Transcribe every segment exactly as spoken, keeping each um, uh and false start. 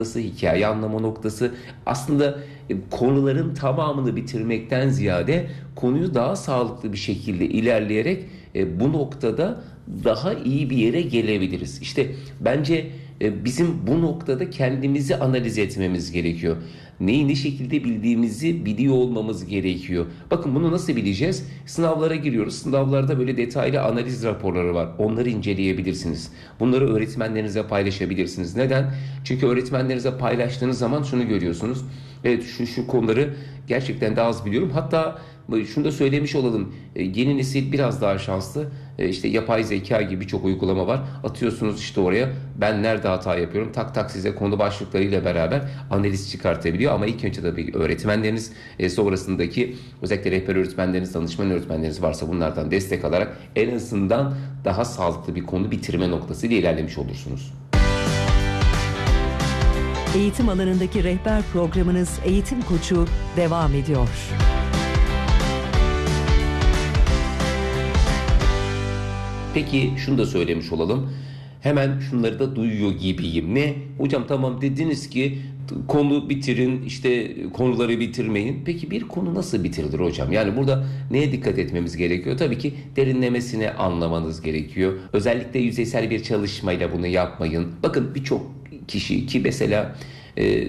hikaye anlama noktası, aslında e, konuların tamamını bitirmekten ziyade konuyu daha sağlıklı bir şekilde ilerleyerek e, bu noktada daha iyi bir yere gelebiliriz. İşte bence e, bizim bu noktada kendimizi analiz etmemiz gerekiyor. Neyi ne şekilde bildiğimizi biliyor olmamız gerekiyor. Bakın bunu nasıl bileceğiz? Sınavlara giriyoruz. Sınavlarda böyle detaylı analiz raporları var. Onları inceleyebilirsiniz. Bunları öğretmenlerinize paylaşabilirsiniz. Neden? Çünkü öğretmenlerinize paylaştığınız zaman şunu görüyorsunuz. Evet, şu şu konuları gerçekten de az biliyorum. Hatta şunu da söylemiş olalım. E, Yeni nesil biraz daha şanslı. E, İşte yapay zeka gibi birçok uygulama var. Atıyorsunuz işte oraya. Ben nerede hata yapıyorum? Tak tak size konu başlıklarıyla beraber analiz çıkartabiliyor. Ama ilk önce tabii öğretmenleriniz, e, sonrasındaki özellikle rehber öğretmenleriniz, danışman öğretmenleriniz varsa bunlardan destek alarak en azından daha sağlıklı bir konu bitirme noktasıyla ilerlemiş olursunuz. Eğitim alanındaki rehber programınız Eğitim Koçu devam ediyor. Peki şunu da söylemiş olalım. Hemen şunları da duyuyor gibiyim. Ne? Hocam tamam dediniz ki konu bitirin, işte konuları bitirmeyin. Peki bir konu nasıl bitirilir hocam? Yani burada neye dikkat etmemiz gerekiyor? Tabii ki derinlemesine anlamanız gerekiyor. Özellikle yüzeysel bir çalışmayla bunu yapmayın. Bakın birçok kişi ki mesela e,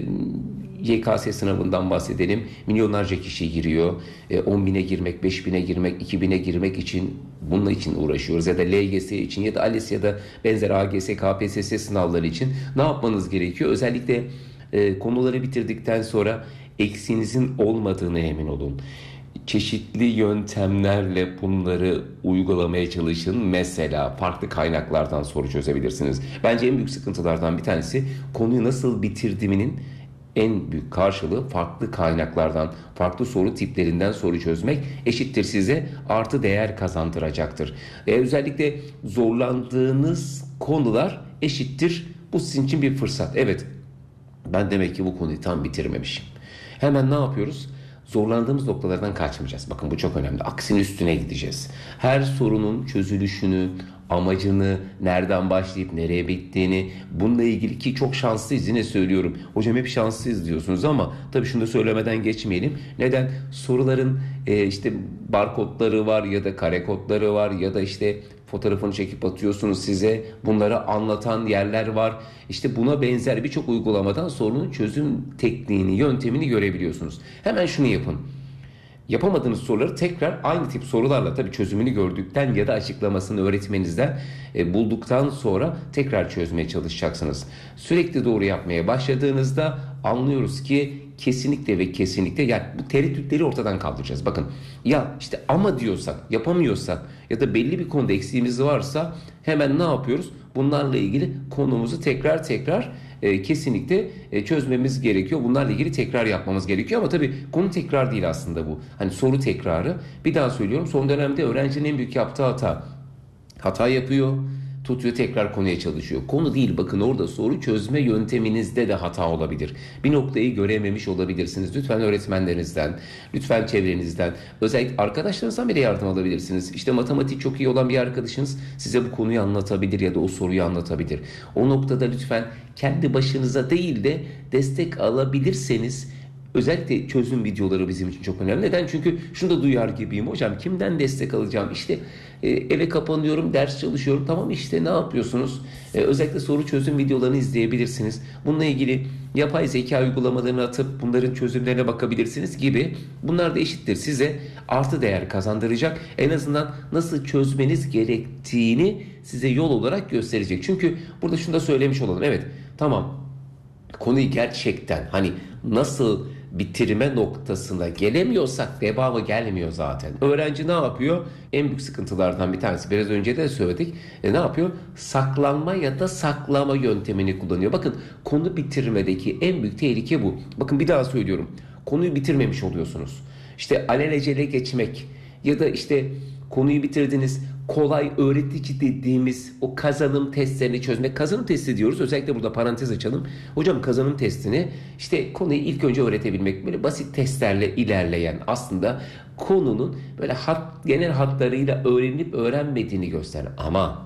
Y K S sınavından bahsedelim. Milyonlarca kişi giriyor. E, on bine girmek, beş bine girmek, iki bine girmek için bunun için uğraşıyoruz. Ya da L G S için ya da ALES ya da benzer A G S, K P S S sınavları için ne yapmanız gerekiyor? Özellikle e, konuları bitirdikten sonra eksiğinizin olmadığını emin olun. Çeşitli yöntemlerle bunları uygulamaya çalışın. Mesela farklı kaynaklardan soru çözebilirsiniz. Bence en büyük sıkıntılardan bir tanesi konuyu nasıl bitirdiğimin en büyük karşılığı farklı kaynaklardan, farklı soru tiplerinden soru çözmek eşittir size artı değer kazandıracaktır. E, özellikle zorlandığınız konular eşittir. Bu sizin için bir fırsat. Evet, ben demek ki bu konuyu tam bitirmemişim. Hemen ne yapıyoruz? Zorlandığımız noktalardan kaçmayacağız. Bakın bu çok önemli. Aksinin üstüne gideceğiz. Her sorunun çözülüşünü, amacını, nereden başlayıp nereye bittiğini, bununla ilgili ki çok şanslıyız, yine söylüyorum. Hocam hep şanslıyız diyorsunuz ama tabii şunu da söylemeden geçmeyelim. Neden? Soruların e, işte barkodları var ya da kare kodları var ya da işte fotoğrafını çekip atıyorsunuz, size bunları anlatan yerler var. İşte buna benzer birçok uygulamadan sorunun çözüm tekniğini, yöntemini görebiliyorsunuz. Hemen şunu yapın. Yapamadığınız soruları tekrar aynı tip sorularla, tabii çözümünü gördükten ya da açıklamasını öğretmenizden e, bulduktan sonra tekrar çözmeye çalışacaksınız. Sürekli doğru yapmaya başladığınızda anlıyoruz ki kesinlikle ve kesinlikle yani bu tereddütleri ortadan kaldıracağız. Bakın ya işte ama diyorsak, yapamıyorsak ya da belli bir konuda eksiğimiz varsa hemen ne yapıyoruz? Bunlarla ilgili konumuzu tekrar tekrar e, kesinlikle e, çözmemiz gerekiyor. Bunlarla ilgili tekrar yapmamız gerekiyor ama tabii konu tekrar değil aslında bu. Hani soru tekrarı. Bir daha söylüyorum, son dönemde öğrencinin en büyük yaptığı hata. Hata yapıyor, tutuyor, tekrar konuya çalışıyor. Konu değil, bakın orada soru çözme yönteminizde de hata olabilir. Bir noktayı görememiş olabilirsiniz. Lütfen öğretmenlerinizden, lütfen çevrenizden, özellikle arkadaşlarınızdan bile yardım alabilirsiniz. İşte matematik çok iyi olan bir arkadaşınız size bu konuyu anlatabilir ya da o soruyu anlatabilir. O noktada lütfen kendi başınıza değil de destek alabilirseniz, özellikle çözüm videoları bizim için çok önemli. Neden? Çünkü şunu da duyar gibiyim. Hocam kimden destek alacağım? İşte e, eve kapanıyorum, ders çalışıyorum. Tamam, işte ne yapıyorsunuz? E, özellikle soru çözüm videolarını izleyebilirsiniz. Bununla ilgili yapay zeka uygulamalarını atıp bunların çözümlerine bakabilirsiniz gibi. Bunlar da eşittir size artı değer kazandıracak. En azından nasıl çözmeniz gerektiğini size yol olarak gösterecek. Çünkü burada şunu da söylemiş olalım. Evet, tamam. Konuyu gerçekten hani nasıl bitirme noktasına gelemiyorsak devamı gelmiyor zaten. Öğrenci ne yapıyor? En büyük sıkıntılardan bir tanesi, biraz önce de söyledik. E ne yapıyor? Saklanma ya da saklama yöntemini kullanıyor. Bakın konu bitirmedeki en büyük tehlike bu. Bakın bir daha söylüyorum. Konuyu bitirmemiş oluyorsunuz. İşte alelacele geçmek ya da işte konuyu bitirdiniz, kolay öğretici dediğimiz o kazanım testlerini çözmek. Kazanım testi diyoruz. Özellikle burada parantez açalım. Hocam kazanım testini işte konuyu ilk önce öğretebilmek. Böyle basit testlerle ilerleyen, aslında konunun böyle hat, genel hatlarıyla öğrenip öğrenmediğini gösteren. Ama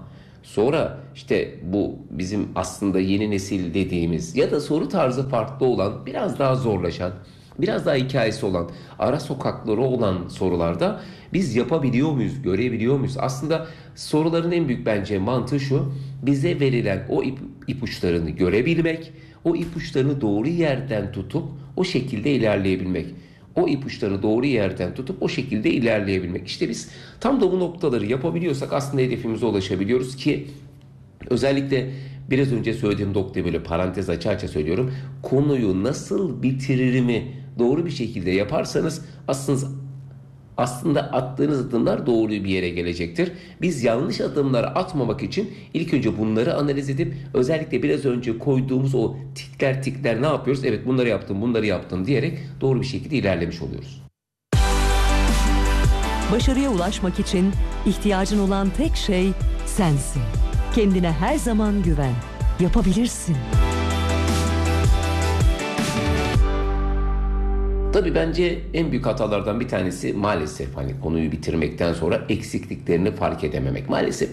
Sonra işte bu bizim aslında yeni nesil dediğimiz ya da soru tarzı farklı olan, biraz daha zorlaşan, biraz daha hikayesi olan, ara sokakları olan sorularda biz yapabiliyor muyuz, görebiliyor muyuz? Aslında soruların en büyük bence mantığı şu: bize verilen o ip, ipuçlarını görebilmek, o ipuçlarını doğru yerden tutup o şekilde ilerleyebilmek. O ipuçlarını doğru yerden tutup o şekilde ilerleyebilmek. İşte biz tam da bu noktaları yapabiliyorsak aslında hedefimize ulaşabiliyoruz ki özellikle biraz önce söylediğim noktayı böyle parantez aça aça söylüyorum. Konuyu nasıl bitiririmi doğru bir şekilde yaparsanız aslında aslında attığınız adımlar doğru bir yere gelecektir. Biz yanlış adımlar atmamak için ilk önce bunları analiz edip özellikle biraz önce koyduğumuz o tikler tikler ne yapıyoruz? Evet, bunları yaptım, bunları yaptım diyerek doğru bir şekilde ilerlemiş oluyoruz. Başarıya ulaşmak için ihtiyacın olan tek şey sensin. Kendine her zaman güven. Yapabilirsin. Tabii bence en büyük hatalardan bir tanesi maalesef hani konuyu bitirmekten sonra eksikliklerini fark edememek. Maalesef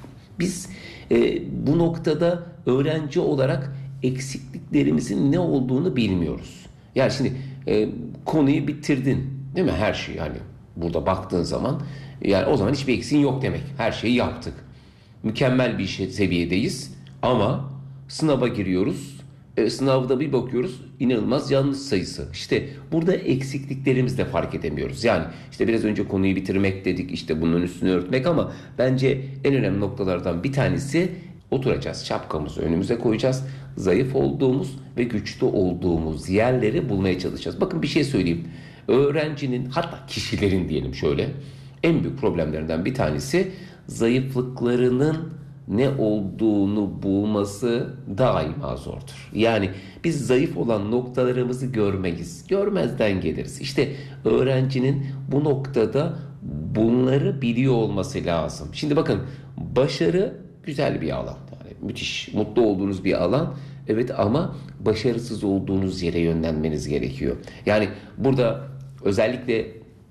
biz e, bu noktada öğrenci olarak eksikliklerimizin ne olduğunu bilmiyoruz. Yani şimdi e, konuyu bitirdin değil mi, her şeyi, hani burada baktığın zaman yani o zaman hiçbir eksiğin yok demek. Her şeyi yaptık. Mükemmel bir şey, seviyedeyiz ama sınava giriyoruz. E, sınavda bir bakıyoruz inanılmaz yanlış sayısı. İşte burada eksikliklerimizi de fark edemiyoruz. Yani işte biraz önce konuyu bitirmek dedik, işte bunun üstünü örtmek, ama bence en önemli noktalardan bir tanesi oturacağız. Şapkamızı önümüze koyacağız. Zayıf olduğumuz ve güçlü olduğumuz yerleri bulmaya çalışacağız. Bakın bir şey söyleyeyim. Öğrencinin, hatta kişilerin diyelim şöyle, en büyük problemlerinden bir tanesi zayıflıklarının ne olduğunu bulması daima zordur. Yani biz zayıf olan noktalarımızı görmeyiz. Görmezden geliriz. İşte öğrencinin bu noktada bunları biliyor olması lazım. Şimdi bakın, başarı güzel bir alan. Yani müthiş, mutlu olduğunuz bir alan. Evet, ama başarısız olduğunuz yere yönlenmeniz gerekiyor. Yani burada özellikle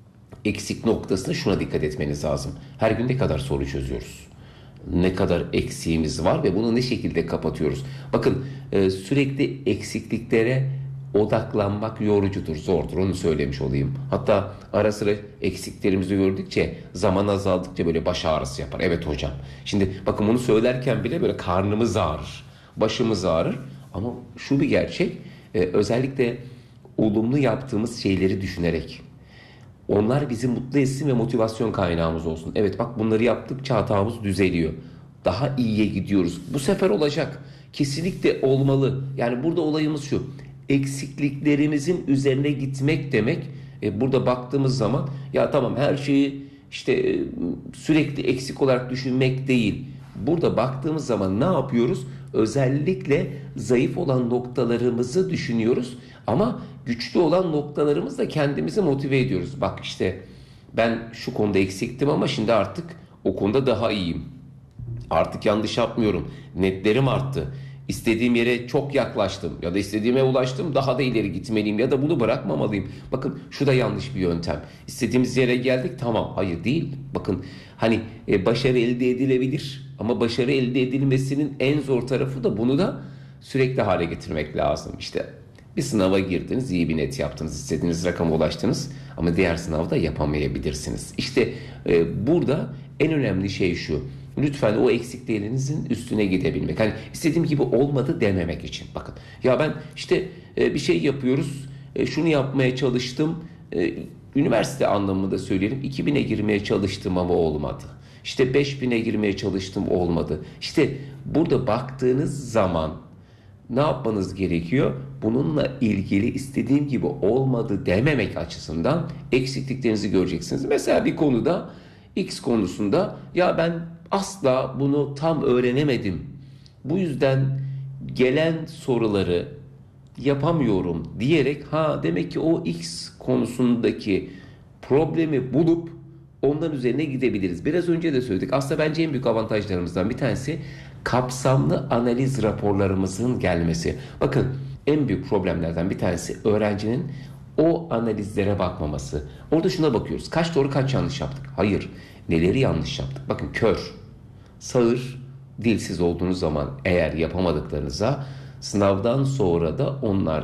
eksik noktasına şuna dikkat etmeniz lazım. Her gün ne kadar soru çözüyoruz? Ne kadar eksiğimiz var ve bunu ne şekilde kapatıyoruz? Bakın e, sürekli eksikliklere odaklanmak yorucudur, zordur, onu söylemiş olayım. Hatta ara sıra eksiklerimizi gördükçe, zaman azaldıkça böyle baş ağrısı yapar. Evet hocam. Şimdi bakın bunu söylerken bile böyle karnımız ağrır, başımız ağrır. Ama şu bir gerçek, e, özellikle olumlu yaptığımız şeyleri düşünerek, onlar bizi mutlu etsin ve motivasyon kaynağımız olsun. Evet bak, bunları yaptıkça hatamız düzeliyor. Daha iyiye gidiyoruz. Bu sefer olacak. Kesinlikle olmalı. Yani burada olayımız şu: eksikliklerimizin üzerine gitmek demek. E, burada baktığımız zaman ya tamam, her şeyi işte e, sürekli eksik olarak düşünmek değil. Burada baktığımız zaman ne yapıyoruz? Özellikle zayıf olan noktalarımızı düşünüyoruz ama güçlü olan noktalarımızla kendimizi motive ediyoruz. Bak işte ben şu konuda eksiktim ama şimdi artık o konuda daha iyiyim. Artık yanlış yapmıyorum. Netlerim arttı. İstediğim yere çok yaklaştım ya da istediğime ulaştım, daha da ileri gitmeliyim ya da bunu bırakmamalıyım. Bakın şu da yanlış bir yöntem. İstediğimiz yere geldik, tamam, hayır değil. Bakın hani e, başarı elde edilebilir ama başarı elde edilmesinin en zor tarafı da bunu da sürekli hale getirmek lazım. İşte bir sınava girdiniz, iyi bir net yaptınız, istediğiniz rakama ulaştınız ama diğer sınavda yapamayabilirsiniz. İşte e, burada en önemli şey şu: lütfen o eksiklerinizin üstüne gidebilmek. Hani istediğim gibi olmadı dememek için. Bakın ya ben işte e, bir şey yapıyoruz, e, şunu yapmaya çalıştım, e, üniversite anlamında söyleyelim, iki bine girmeye çalıştım ama olmadı. İşte beş bine girmeye çalıştım, olmadı. İşte burada baktığınız zaman ne yapmanız gerekiyor? Bununla ilgili istediğim gibi olmadı dememek açısından eksikliklerinizi göreceksiniz. Mesela bir konuda, X konusunda, ya ben asla bunu tam öğrenemedim, bu yüzden gelen soruları yapamıyorum diyerek, ha demek ki o X konusundaki problemi bulup ondan üzerine gidebiliriz. Biraz önce de söyledik. Aslında bence en büyük avantajlarımızdan bir tanesi kapsamlı analiz raporlarımızın gelmesi. Bakın en büyük problemlerden bir tanesi öğrencinin o analizlere bakmaması. Orada şuna bakıyoruz: kaç doğru kaç yanlış yaptık? Hayır. Neleri yanlış yaptık? Bakın kör, sağır, dilsiz olduğunuz zaman eğer yapamadıklarınıza, sınavdan sonra da onlar